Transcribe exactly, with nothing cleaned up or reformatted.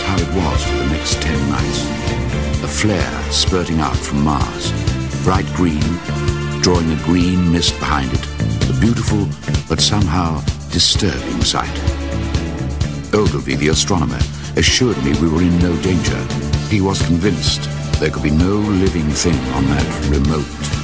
how it was for the next ten nights. A flare spurting out from Mars, bright green, drawing a green mist behind it, a beautiful but somehow disturbing sight. Ogilvy, the astronomer, assured me we were in no danger. He was convinced there could be no living thing on that remote,